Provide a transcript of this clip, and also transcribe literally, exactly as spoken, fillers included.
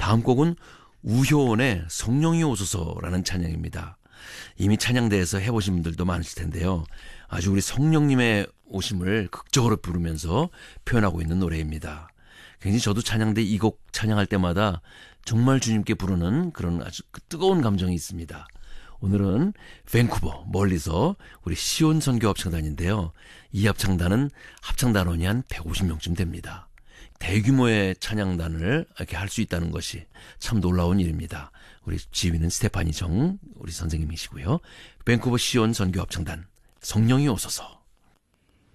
다음 곡은 우효원의 성령이 오소서라는 찬양입니다. 이미 찬양대에서 해보신 분들도 많으실 텐데요. 아주 우리 성령님의 오심을 극적으로 부르면서 표현하고 있는 노래입니다. 굉장히 저도 찬양대 이 곡 찬양할 때마다 정말 주님께 부르는 그런 아주 뜨거운 감정이 있습니다. 오늘은 밴쿠버 멀리서 우리 시온 선교 합창단인데요. 이 합창단은 합창단원이 한 백오십 명쯤 됩니다. 대규모의 찬양단을 이렇게 할 수 있다는 것이 참 놀라운 일입니다. 우리 지휘는 스테파니 정 우리 선생님이시고요. 밴쿠버 시온 선교 합창단 성령이 오소서.